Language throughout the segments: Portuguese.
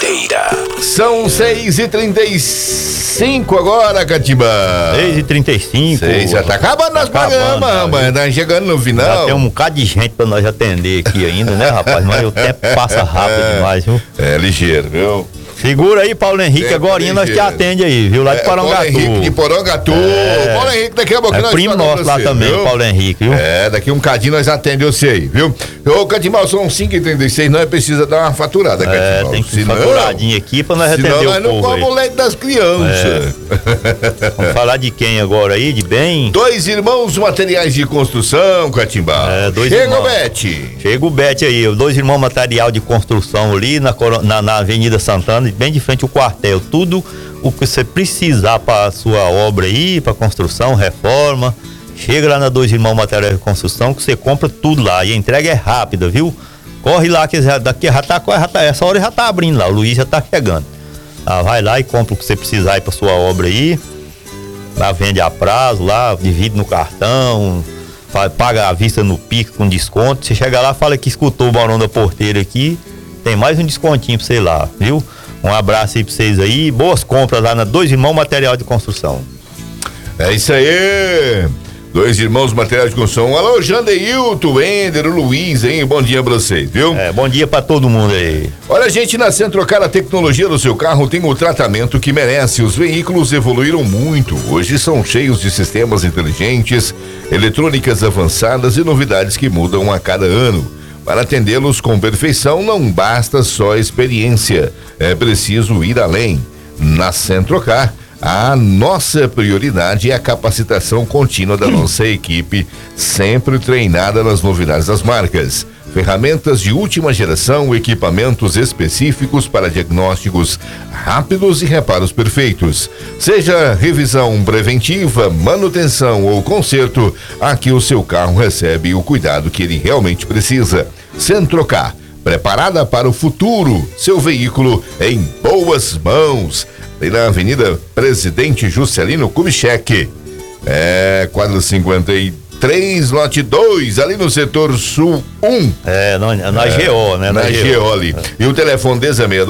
Mangueira. São 6h35 agora, Catiba. 6h35. Já tá acabando nosso programa, rapaz. Tá chegando no final. Já tem um bocado de gente pra nós atender aqui ainda, né, rapaz? Mas o tempo passa rápido demais, viu? É ligeiro, viu? Segura aí, Paulo Henrique, agorinha nós te atende aí, viu? Lá de Porongatu. Paulo Henrique de Porongatu. Paulo Henrique, daqui a pouquinho nós primo nosso lá também, viu? Paulo Henrique, viu? Daqui um bocadinho nós atendemos você aí, viu? Ô, Catimbal, são 5h36, nós precisa dar uma faturada, Catimbal. Tem que ser faturadinha aqui pra nós atender o povo. Senão nós não comemos o leite das crianças. Vamos falar de quem agora aí, de bem? Dois irmãos materiais de construção, Catimbal. Chega o Bete. Chega o Bete aí, dois irmãos material de construção ali na Avenida Santana, bem de frente ao quartel. Tudo o que você precisar para a sua obra aí, para construção, reforma, chega lá na Dois Irmãos Materiais de Construção que você compra tudo lá e a entrega é rápida, viu? Corre lá que daqui essa hora já tá abrindo lá, o Luiz já tá chegando. Vai lá e compra o que você precisar aí para sua obra aí. Lá vende a prazo, lá divide no cartão, paga à vista no Pix com desconto. Você chega lá, fala que escutou o Barão da Porteira aqui, tem mais um descontinho pra você lá, viu? Um abraço aí pra vocês aí, boas compras lá na Dois Irmãos Material de Construção. É isso aí, Dois Irmãos Material de Construção. Alô, Jandeilton, Wender, o Luiz, hein? Bom dia pra vocês, viu? Bom dia pra todo mundo aí. Olha, gente, na Centrocar, a tecnologia do seu carro tem o tratamento que merece. Os veículos evoluíram muito. Hoje são cheios de sistemas inteligentes, eletrônicas avançadas e novidades que mudam a cada ano. Para atendê-los com perfeição, não basta só experiência. É preciso ir além. Na Centrocar, a nossa prioridade é a capacitação contínua da nossa equipe, sempre treinada nas novidades das marcas. Ferramentas de última geração, equipamentos específicos para diagnósticos rápidos e reparos perfeitos. Seja revisão preventiva, manutenção ou conserto, aqui o seu carro recebe o cuidado que ele realmente precisa. Centrocar, preparada para o futuro, seu veículo em boas mãos. E na Avenida Presidente Juscelino Kubitschek, quadra 53, lote 2, ali no setor sul 1. Na GO, né? Na GO ali. E o telefone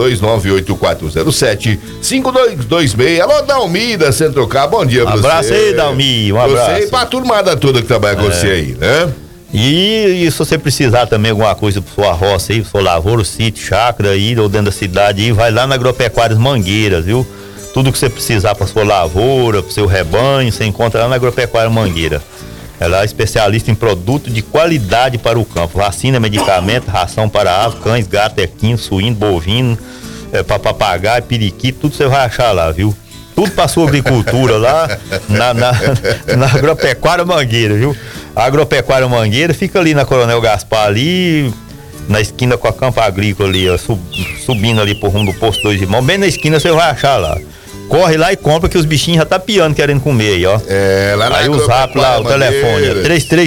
1062-98407-5226. Alô, Dalmi da Centrocar, bom dia pra você. Abraço aí, Dalmi, um abraço. Você e pra turmada toda que trabalha com você aí, né? E se você precisar também alguma coisa pra sua roça aí, pra sua lavoura, sítio, chácara aí, ou dentro da cidade aí, vai lá na Agropecuárias Mangueiras, viu? Tudo que você precisar pra sua lavoura, pro seu rebanho, você encontra lá na Agropecuária Mangueira. Ela é especialista em produto de qualidade para o campo. Vacina, medicamento, ração para aves, cães, gato, equino, suíno, bovino, para papagaio, periquito, tudo você vai achar lá, viu? Tudo para sua agricultura lá na Agropecuária Mangueira, viu? A Agropecuária Mangueira fica ali na Coronel Gaspar, ali na esquina com a Campo Agrícola ali, ó, subindo ali por rumo do Posto Dois Irmãos, bem na esquina você vai achar lá. Corre lá e compra que os bichinhos já tá piando querendo comer aí, ó. Lá na aí o zap lá, o telefone é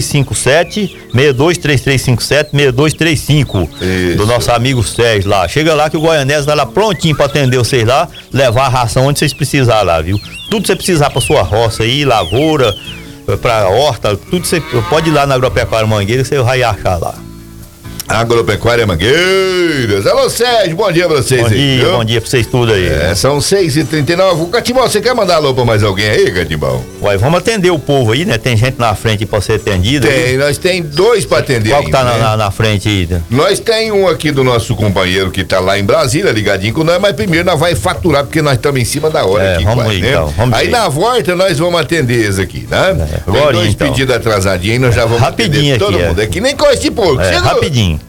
3357-6235-6235 do nosso amigo Sérgio lá. Chega lá que o Goianese tá lá prontinho pra atender vocês lá, levar a ração onde vocês precisarem lá, viu? Tudo que você precisar pra sua roça aí, lavoura, pra horta, tudo você pode ir lá na Agropecuária Mangueira que você vai achar lá. Agropecuária Mangueiras. Alô, Sérgio, bom dia pra vocês aí. Bom dia pra vocês tudo aí. São 6h39. Catimbal, você quer mandar alô pra mais alguém aí, Catimbal? Uai, vamos atender o povo aí, né? Tem gente na frente pra ser atendida. Nós tem dois pra atender. Qual que tá na frente aí? Nós tem um aqui do nosso companheiro que tá lá em Brasília, ligadinho com nós, mas primeiro nós vai faturar, porque nós estamos em cima da hora aqui. Vamos aí, né? então. Vamos aí na volta nós vamos atender esse aqui, né? Agora, tem dois então. pedidos atrasadinhos aí, nós já vamos rapidinho atender todo aqui, mundo. É que nem coisa de porco. Rapidinho.